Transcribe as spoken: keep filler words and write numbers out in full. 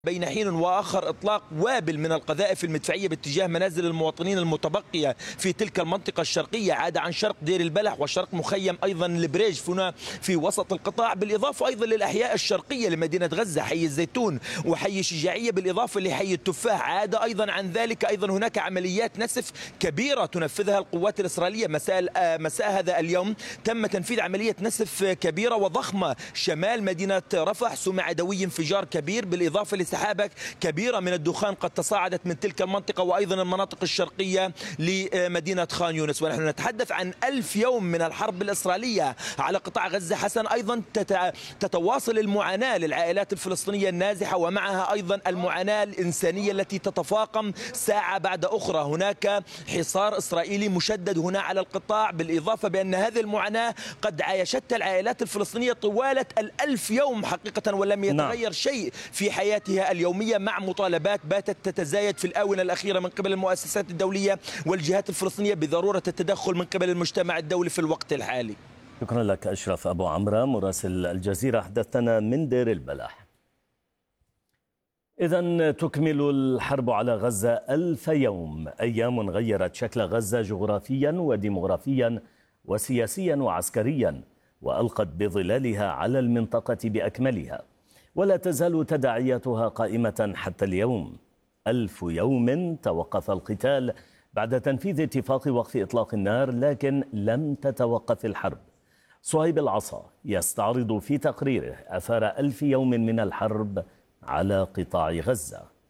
بين حين وآخر إطلاق وابل من القذائف المدفعية باتجاه منازل المواطنين المتبقية في تلك المنطقة الشرقية، عاد عن شرق دير البلح وشرق مخيم أيضا البريج هنا في وسط القطاع، بالإضافة أيضا للأحياء الشرقية لمدينة غزة، حي الزيتون وحي شجاعية، بالإضافة لحي التفاح. عاد أيضا عن ذلك أيضا هناك عمليات نسف كبيرة تنفذها القوات الإسرائيلية. مساء مساء هذا اليوم تم تنفيذ عملية نسف كبيرة وضخمة شمال مدينة رفح، سمع دوي انفجار كبير، بالإضافة سحابة كبيرة من الدخان قد تصاعدت من تلك المنطقة وأيضا المناطق الشرقية لمدينة خان يونس. ونحن نتحدث عن ألف يوم من الحرب الإسرائيلية على قطاع غزة. حسن، أيضا تتواصل المعاناة للعائلات الفلسطينية النازحة، ومعها أيضا المعاناة الإنسانية التي تتفاقم ساعة بعد أخرى. هناك حصار إسرائيلي مشدد هنا على القطاع، بالإضافة بأن هذه المعاناة قد عايشتها العائلات الفلسطينية طوال الألف يوم حقيقة، ولم يتغير نعم. شيء في حياتها اليومية، مع مطالبات باتت تتزايد في الآونة الأخيرة من قبل المؤسسات الدولية والجهات الفلسطينية بضرورة التدخل من قبل المجتمع الدولي في الوقت الحالي. شكرا لك أشرف أبو عمرو مراسل الجزيرة، حدثنا من دير البلح. إذن تكمل الحرب على غزة ألف يوم، أيام غيرت شكل غزة جغرافيا وديمغرافيا وسياسيا وعسكريا، وألقت بظلالها على المنطقة بأكملها، ولا تزال تداعياتها قائمة حتى اليوم. ألف يوم توقف القتال بعد تنفيذ اتفاق وقف إطلاق النار، لكن لم تتوقف الحرب. صهيب العصا يستعرض في تقريره أثار ألف يوم من الحرب على قطاع غزة.